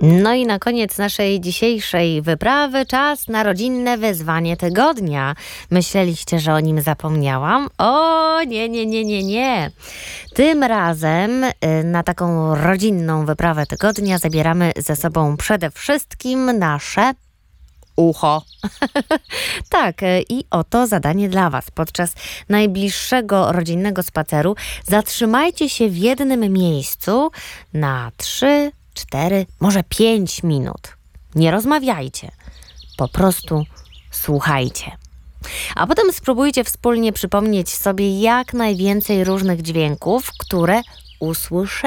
No i na koniec naszej dzisiejszej wyprawy czas na rodzinne wyzwanie tygodnia. Myśleliście, że o nim zapomniałam? O, nie, nie, nie, nie, nie. Tym razem na taką rodzinną wyprawę tygodnia zabieramy ze sobą przede wszystkim nasze ucho. Tak, i oto zadanie dla Was. Podczas najbliższego rodzinnego spaceru zatrzymajcie się w jednym miejscu na 3, 4, może 5 minut. Nie rozmawiajcie, po prostu słuchajcie. A potem spróbujcie wspólnie przypomnieć sobie jak najwięcej różnych dźwięków, które usłyszycie.